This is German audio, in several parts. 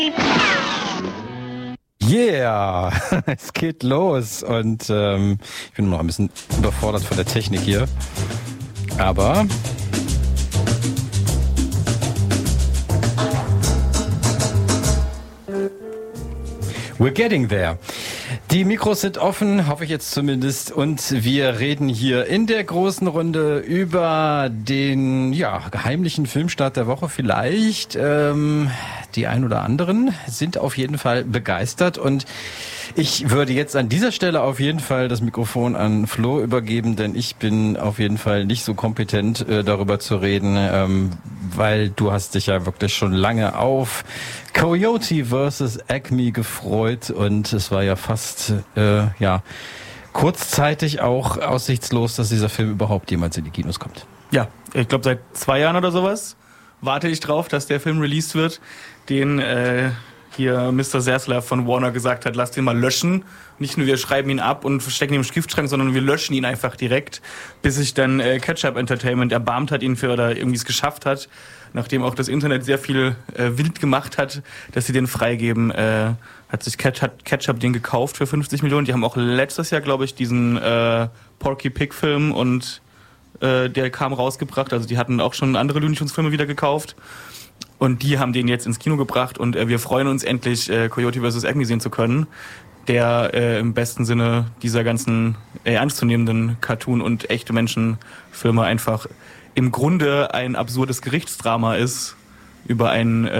Yeah, es geht los und ich bin noch ein bisschen überfordert von der Technik hier, aber we're getting there. Die Mikros sind offen, hoffe ich jetzt zumindest, und wir reden hier in der großen Runde über den geheimlichen Filmstart der Woche. Vielleicht die ein oder anderen sind auf jeden Fall begeistert, und ich würde jetzt an dieser Stelle auf jeden Fall das Mikrofon an Flo übergeben, denn ich bin auf jeden Fall nicht so kompetent, darüber zu reden, weil du hast dich ja wirklich schon lange auf Coyote vs. Acme gefreut, und es war ja fast kurzzeitig auch aussichtslos, dass dieser Film überhaupt jemals in die Kinos kommt. Ja, ich glaube seit 2 Jahren oder sowas warte ich drauf, dass der Film released wird, den hier Mr. Zaslav von Warner gesagt hat, lasst ihn mal löschen. Nicht nur wir schreiben ihn ab und stecken ihn im Giftschrank, sondern wir löschen ihn einfach direkt, bis sich dann Ketchup Entertainment erbarmt hat, ihn oder irgendwie es geschafft hat, nachdem auch das Internet sehr viel wild gemacht hat, dass sie den freigeben, hat sich Ketchup den gekauft für 50 Millionen. Die haben auch letztes Jahr, glaube ich, diesen Porky Pig Film und der kam rausgebracht. Also die hatten auch schon andere Looney Tunes Filme wieder gekauft. Und die haben den jetzt ins Kino gebracht, und wir freuen uns endlich, Coyote vs. Acme sehen zu können, der im besten Sinne dieser ganzen ernstzunehmenden Cartoon- und echte Menschenfilme einfach im Grunde ein absurdes Gerichtsdrama ist über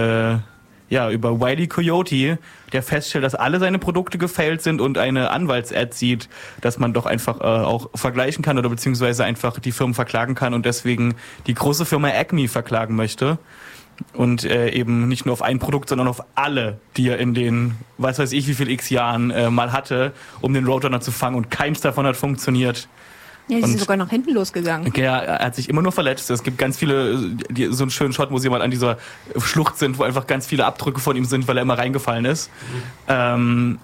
über Wile E. Coyote, der feststellt, dass alle seine Produkte gefailt sind und eine Anwalts-Ad sieht, dass man doch einfach auch vergleichen kann oder beziehungsweise einfach die Firmen verklagen kann und deswegen die große Firma Acme verklagen möchte. Und eben nicht nur auf ein Produkt, sondern auf alle, die er in den, weiß ich wie viel x Jahren mal hatte, um den Roadrunner zu fangen, und keins davon hat funktioniert. Ja, die sind sogar nach hinten losgegangen. Ja, er hat sich immer nur verletzt. Es gibt ganz viele, so einen schönen Shot, wo sie mal an dieser Schlucht sind, wo einfach ganz viele Abdrücke von ihm sind, weil er immer reingefallen ist. Dann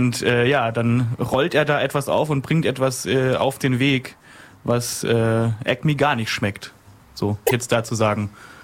rollt er da etwas auf und bringt etwas auf den Weg, was Acme gar nicht schmeckt. So, jetzt dazu sagen.